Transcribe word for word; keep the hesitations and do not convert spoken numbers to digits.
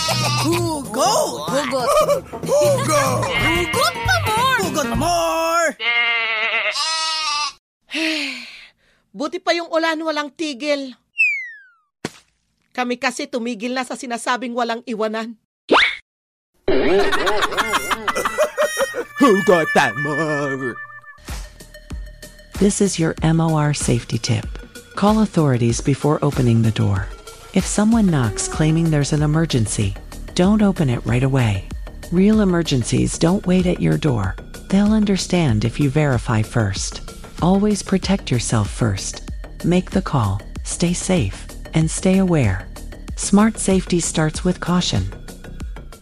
Hugot! Hugot. Hugot! Hugot pa more! Hugot pa more! Buti pa yung ulan walang tigil. Kami kasi tumigil na sa sinasabing walang iwanan. Hugot pa more! This is your M O R safety tip. Call authorities before opening the door. If someone knocks claiming there's an emergency, don't open it right away. Real emergencies don't wait at your door. They'll understand if you verify first. Always protect yourself first. Make the call, stay safe, and stay aware. Smart safety starts with caution.